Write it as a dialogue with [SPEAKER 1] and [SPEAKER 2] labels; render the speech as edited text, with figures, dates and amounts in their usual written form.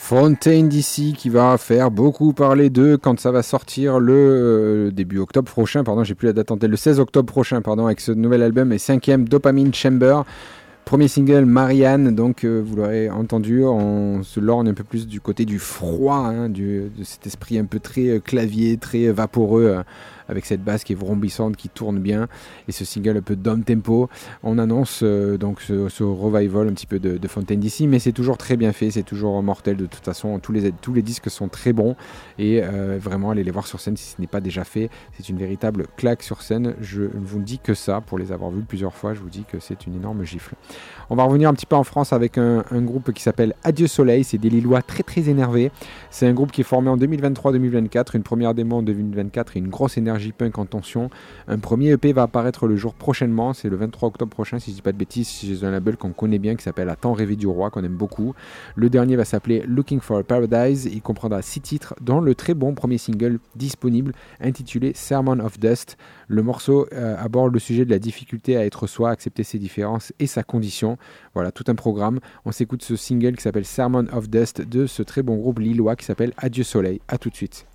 [SPEAKER 1] Fontaine DC qui va faire beaucoup parler d'eux quand ça va sortir le début octobre prochain, j'ai plus la date en tête, le 16 octobre prochain, avec ce nouvel album et 5e Dopamine Chamber. Premier single, Marianne, donc vous l'aurez entendu, on se lorgne un peu plus du côté du froid, de cet esprit un peu très clavier, très vaporeux, avec cette basse qui est vrombissante, qui tourne bien, et ce single un peu down tempo. On annonce donc ce revival un petit peu de Fontaine DC, mais c'est toujours très bien fait, c'est toujours mortel de toute façon, tous les disques sont très bons, et vraiment allez les voir sur scène si ce n'est pas déjà fait, c'est une véritable claque sur scène, je ne vous dis que ça, pour les avoir vus plusieurs fois, je vous dis que c'est une énorme gifle. On va revenir un petit peu en France avec un groupe qui s'appelle Adieu Soleil, c'est des Lillois très très énervés, c'est un groupe qui est formé en 2023-2024, une première démo en 2024 et une grosse énergie punk en tension. Un premier EP va apparaître le jour prochainement, c'est le 23 octobre prochain si je dis pas de bêtises, chez un label qu'on connaît bien qui s'appelle À Temps rêvé du roi, qu'on aime beaucoup. Le dernier va s'appeler Looking for a Paradise, il comprendra 6 titres dont le très bon premier single disponible intitulé Sermon of Dust. Le morceau aborde le sujet de la difficulté à être soi, accepter ses différences et sa condition. Voilà, tout un programme. On s'écoute ce single qui s'appelle Sermon of Dust de ce très bon groupe lillois qui s'appelle Adieu Soleil. À tout de suite.